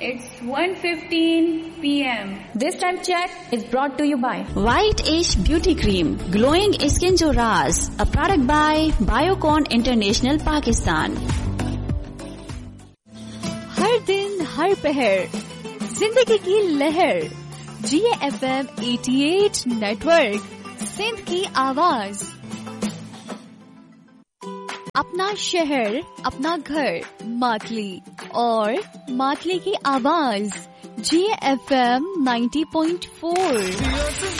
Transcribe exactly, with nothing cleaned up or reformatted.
It's one fifteen p m This time check is brought to you by White Ash Beauty Cream, Glowing Skin Jo Raaz, a product by Biocon International Pakistan. हर दिन हर पहर जिंदगी की लहर, जी F M अठासी network, Sindh की आवाज। अपना शहर, अपना घर, मातली और मातली की आवाज, जी एफ एम नब्बे पॉइंट चार।